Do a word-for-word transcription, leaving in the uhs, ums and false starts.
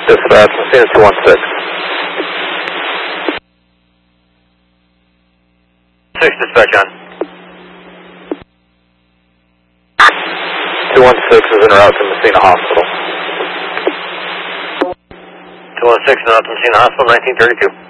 Dispatch, Messina two one six. six, dispatch on. two one six is en route to Messina Hospital. two one six, en route to Messina Hospital, nineteen thirty-two.